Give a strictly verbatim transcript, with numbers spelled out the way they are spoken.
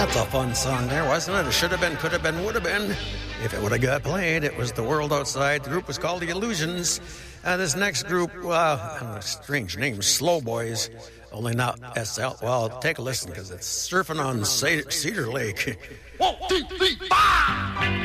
That's a fun song there, wasn't it? It should have been, could have been, would have been. If it would have got played, it was The World Outside. The group was called The Illusions. Uh, this next group, uh, a strange name, Slow Boys. Only not S L. Well, take a listen because it's surfing on Cedar Lake. One, two, three, five!